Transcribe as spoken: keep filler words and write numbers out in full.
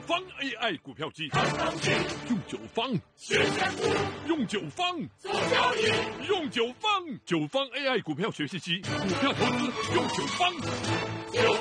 方 A I 股票机， 常常去用九方学选股， 用九方做交易， 用九方九方 A I 股票学习机，股票投资用九方。 九